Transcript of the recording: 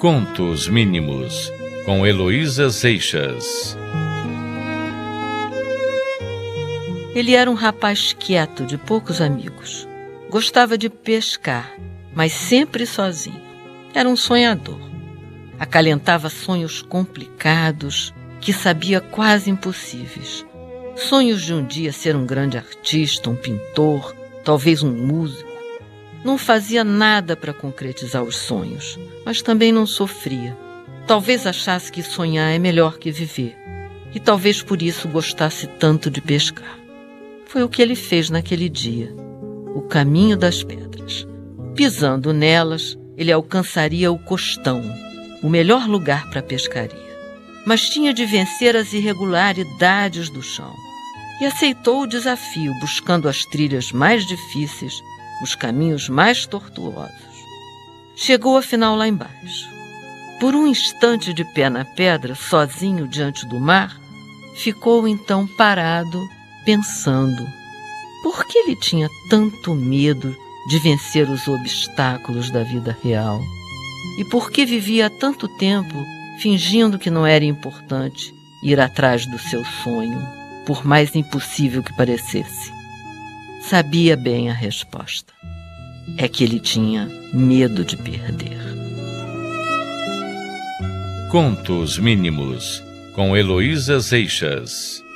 Contos Mínimos, com Heloísa Seixas. Ele era um rapaz quieto, de poucos amigos. Gostava de pescar, mas sempre sozinho. Era um sonhador. Acalentava sonhos complicados que sabia quase impossíveis. Sonhos de um dia ser um grande artista, um pintor, talvez um músico. Não fazia nada para concretizar os sonhos, mas também não sofria. Talvez achasse que sonhar é melhor que viver, e talvez por isso gostasse tanto de pescar. Foi o que ele fez naquele dia, o caminho das pedras. Pisando nelas, ele alcançaria o costão, o melhor lugar para a pescaria. Mas tinha de vencer as irregularidades do chão. E aceitou o desafio, buscando as trilhas mais difíceis, os caminhos mais tortuosos. Chegou afinal lá embaixo. Por um instante de pé na pedra, sozinho diante do mar, ficou então parado, pensando. Por que ele tinha tanto medo de vencer os obstáculos da vida real? E por que vivia há tanto tempo fingindo que não era importante ir atrás do seu sonho, por mais impossível que parecesse? Sabia bem a resposta. É que ele tinha medo de perder. Contos Mínimos, com Heloísa Seixas.